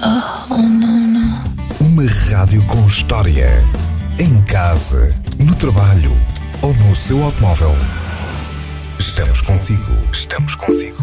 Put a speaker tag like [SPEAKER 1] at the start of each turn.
[SPEAKER 1] Oh, não.
[SPEAKER 2] Uma rádio com história. Em casa, no trabalho ou no seu automóvel. Estamos consigo.